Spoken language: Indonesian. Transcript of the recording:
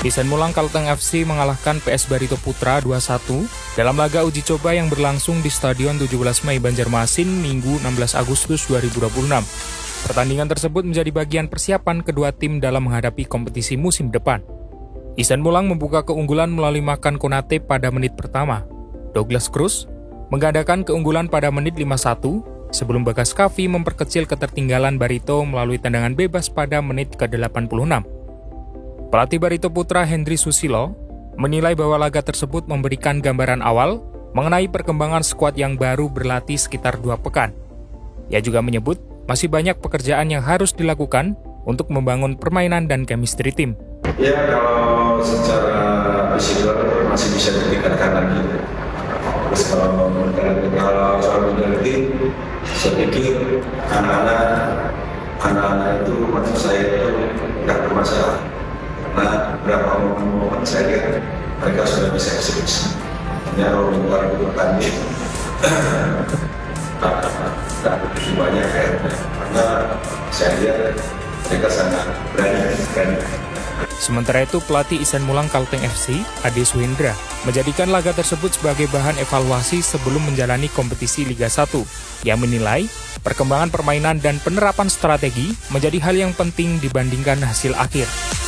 Isen Mulang Kalteng FC mengalahkan PS Barito Putra 2-1 dalam laga uji coba yang berlangsung di Stadion 17 Mei Banjarmasin Minggu 16 Agustus 2026. Pertandingan tersebut menjadi bagian persiapan kedua tim dalam menghadapi kompetisi musim depan. Isen Mulang membuka keunggulan melalui Makan Konate pada menit pertama. Douglas Cruz menggandakan keunggulan pada menit 51 sebelum Bagas Kavi memperkecil ketertinggalan Barito melalui tendangan bebas pada menit ke-86. Pelatih Barito Putra Hendry Susilo menilai bahwa laga tersebut memberikan gambaran awal mengenai perkembangan skuad yang baru berlatih sekitar 2 pekan. Ia juga menyebut masih banyak pekerjaan yang harus dilakukan untuk membangun permainan dan chemistry tim. Ya, kalau secara fisikal masih bisa ditingkatkan lagi. Terus kalau soal mentality, saya pikir anak-anak itu maksud saya itu nggak bermasalah. Karena beberapa momen saya lihat mereka sudah bisa eksekusi. Hanya kalau mental itu bertanding, tak begitu banyak karena saya lihat mereka sangat berani. Sementara itu, pelatih Isen Mulang Kalteng FC, Ade Suhendra, menjadikan laga tersebut sebagai bahan evaluasi sebelum menjalani kompetisi Liga 1. Ia menilai, perkembangan permainan dan penerapan strategi menjadi hal yang penting dibandingkan hasil akhir.